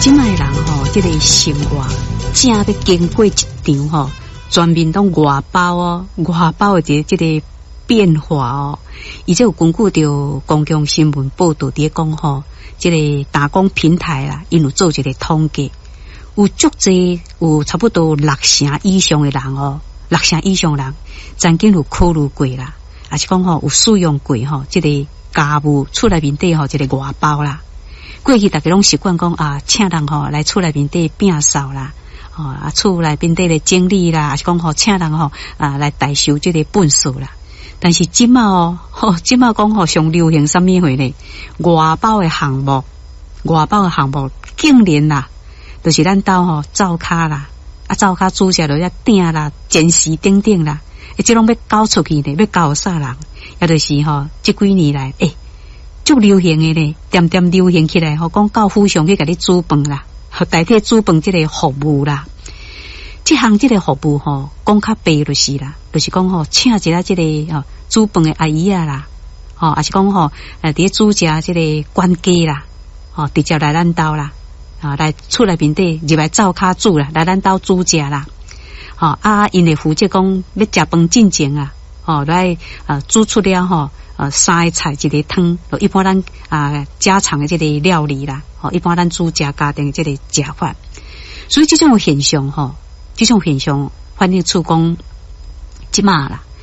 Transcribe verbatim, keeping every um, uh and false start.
今卖人吼，这个生活正要经过一场吼，全面都外包哦，外包的这个变化哦，伊这有根据着公共新闻报道伫讲吼，这个打工平台啦，因有做一个统计，有足济有差不多六成以上的人哦，六成以上人曾经有考虑过啦，也是讲吼有使用过吼，这个家务厝内面底吼，这个外包啦。过去大家拢习惯讲啊，请人吼来厝内面底摒扫啦，哦啊厝内面底的整理啦，还是讲吼请人吼啊来代收这个粪扫啦。但是即马哦，吼即马讲吼上流行什么货呢？外包的项目，外包的项目竟然啦，就是咱兜吼灶骹啦，啊灶骹煮食落遐鼎啦、煎时等等啦，诶，即拢要交出去呢，要交啥人？也就是吼，即几年来诶。足流行的呢，渐渐流行起来，吼，讲到府上去甲你煮饭啦，代替煮饭这个服务啦。这项这个服务吼，讲较白就是啦，就是讲吼，请一下这个吼煮饭的阿姨啊啦，吼，还是讲吼，呃，伫煮食这个管家啦，吼，直接来咱兜啦，啊，来厝内面底入来灶骹煮啦，来咱兜煮食啦，吼，啊，因会负责讲要食饭进前啊，吼，来啊煮出了吼。呃，三个菜一个汤，一般咱啊家常的这个料理啦，哦，一般咱煮食家庭的这个食法，所以这种现象吼，这种现象反映出讲即马啦，